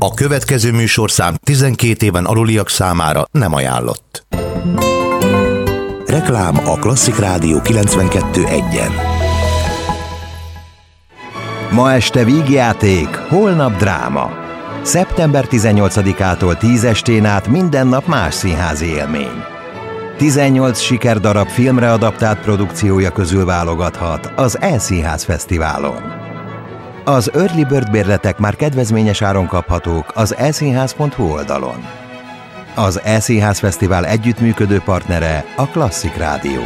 A következő műsorszám 12 éven aluliak számára nem ajánlott. Reklám a Klasszik Rádió 92.1-en. Ma este vígjáték, holnap dráma. Szeptember 18-ától 10 estén át minden nap más színházi élmény. 18 sikerdarab filmre adaptált produkciója közül válogathat az E-Színház Fesztiválon. Az Early Bird bérletek már kedvezményes áron kaphatók az eszínház.hu oldalon. Az E-Színház Fesztivál együttműködő partnere a Klasszik Rádió.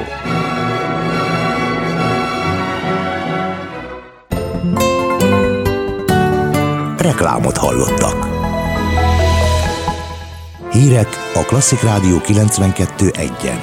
Reklámot hallottak. Hírek a Klasszik Rádió 92.1-en.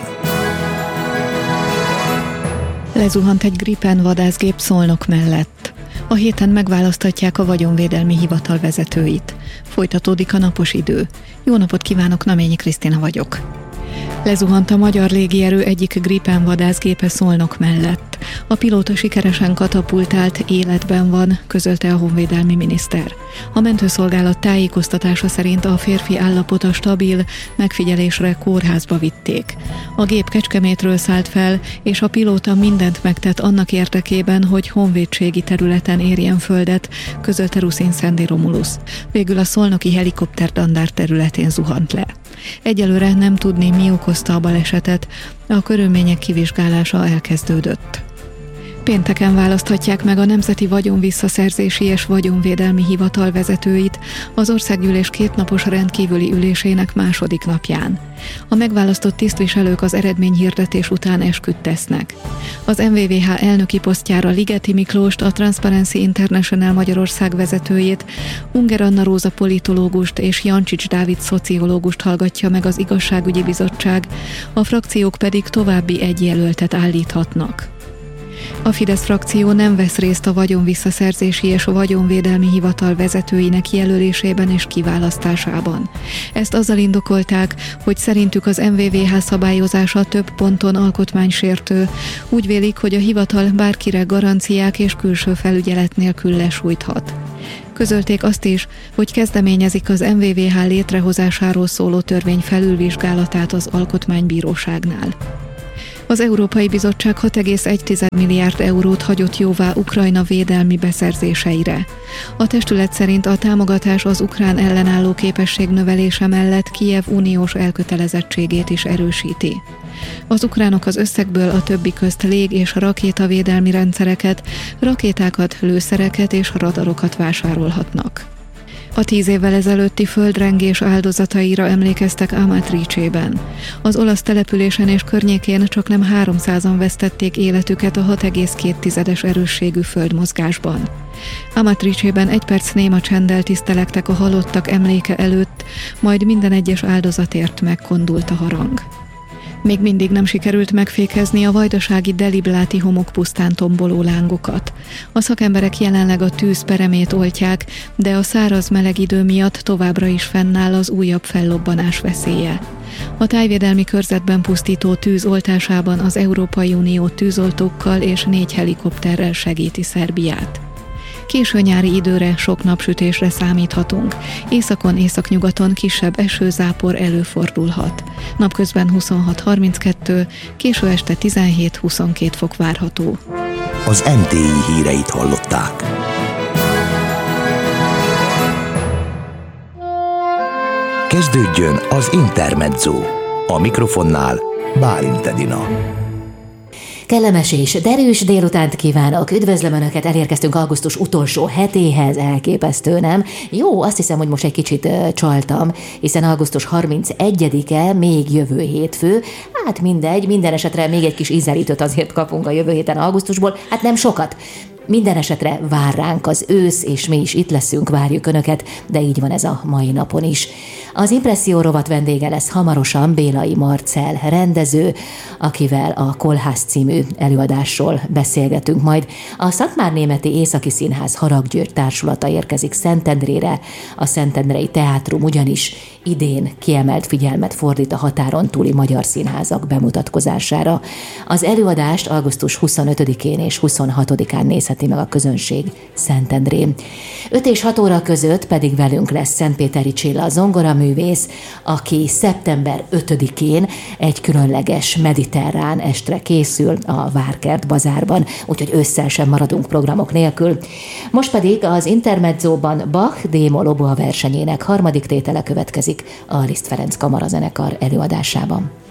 Lezuhant egy Gripen vadászgép Szolnok mellett. A héten megválasztatják a Vagyonvédelmi Hivatal vezetőit. Folytatódik a napos idő. Jó napot kívánok, Naményi Krisztina vagyok. Lezuhant a magyar légierő egyik Gripen vadászgépe Szolnok mellett. A pilóta sikeresen katapultált, életben van, közölte a honvédelmi miniszter. A mentőszolgálat tájékoztatása szerint a férfi állapota stabil, megfigyelésre kórházba vitték. A gép Kecskemétről szállt fel, és a pilóta mindent megtett annak érdekében, hogy honvédségi területen érjen földet, közölte Ruszin Szendi Romulusz. Végül a szolnoki helikopterdandár területén zuhant le. Egyelőre nem tudni, mi okozta a balesetet, a körülmények kivizsgálása elkezdődött. Pénteken választhatják meg a Nemzeti Vagyonvisszaszerzési és Vagyonvédelmi Hivatal vezetőit az országgyűlés kétnapos rendkívüli ülésének második napján. A megválasztott tisztviselők az eredményhirdetés után esküt tesznek. Az MVVH elnöki posztjára Ligeti Miklóst, a Transparency International Magyarország vezetőjét, Unger Anna Róza politológust és Jancsics Dávid szociológust hallgatja meg az Igazságügyi Bizottság, a frakciók pedig további egy jelöltet állíthatnak. A Fidesz frakció nem vesz részt a Vagyonvisszaszerzési és Vagyonvédelmi Hivatal vezetőinek jelölésében és kiválasztásában. Ezt azzal indokolták, hogy szerintük az MVVH szabályozása több ponton alkotmánysértő. Úgy vélik, hogy a hivatal bárkire garanciák és külső felügyelet nélkül lesújthat. Közölték azt is, hogy kezdeményezik az MVVH létrehozásáról szóló törvény felülvizsgálatát az Alkotmánybíróságnál. Az Európai Bizottság 6,1 milliárd eurót hagyott jóvá Ukrajna védelmi beszerzéseire. A testület szerint a támogatás az ukrán ellenálló képesség növelése mellett Kijev uniós elkötelezettségét is erősíti. Az ukránok az összegből a többi közt lég- és rakétavédelmi rendszereket, rakétákat, lőszereket és radarokat vásárolhatnak. A 10 évvel ezelőtti földrengés áldozataira emlékeztek Amatrice-ben. Az olasz településen és környékén csaknem 300-an vesztették életüket a 6,2 erősségű földmozgásban. Amatrice-ben 1 perc néma csenddel tisztelektek a halottak emléke előtt, majd minden egyes áldozatért megkondult a harang. Még mindig nem sikerült megfékezni a vajdasági Delibláti homokpusztán tomboló lángokat. A szakemberek jelenleg a tűz peremét oltják, de a száraz meleg idő miatt továbbra is fennáll az újabb fellobbanás veszélye. A tájvédelmi körzetben pusztító tűz oltásában az Európai Unió tűzoltókkal és 4 helikopterrel segíti Szerbiát. Késő nyári időre, sok napsütésre számíthatunk. Északon, északnyugaton kisebb esőzápor előfordulhat. Napközben 26-32, késő este 17-22 fok várható. Az MTI híreit hallották. Kezdődjön az Intermezzo. A mikrofonnál Bálint Edina. Kellemes és derűs délutánt kívánok! Üdvözlöm Önöket, elérkeztünk augusztus utolsó hetéhez, elképesztő, nem? Jó, azt hiszem, hogy most egy kicsit csaltam, hiszen augusztus 31-e még jövő hétfő. Hát mindegy, minden esetre még egy kis ízelítőt azért kapunk a jövő héten augusztusból, hát nem sokat. Minden esetre vár ránk az ősz, és mi is itt leszünk, várjuk Önöket, de így van ez a mai napon is. Az Impresszió rovat vendége lesz hamarosan Bélai Marcell rendező, akivel a Kolhász című előadásról beszélgetünk majd. A Szatmárnémeti Északi Színház Haraggyörgy társulata érkezik Szentendrére, a Szentendrei Teátrum ugyanis idén kiemelt figyelmet fordít a határon túli magyar színházak bemutatkozására. Az előadást augusztus 25-én és 26-án nézheti meg a közönség Szentendrén. 5 és 6 óra között pedig velünk lesz Szentpéteri Csilla zongoraművész, aki szeptember 5-én egy különleges mediterrán estre készül a Várkert Bazárban, úgyhogy ősszel sem maradunk programok nélkül. Most pedig az Intermedzóban Bach D-moll oboa versenyének harmadik tétele következik a Liszt Ferenc Kamarazenekar előadásában.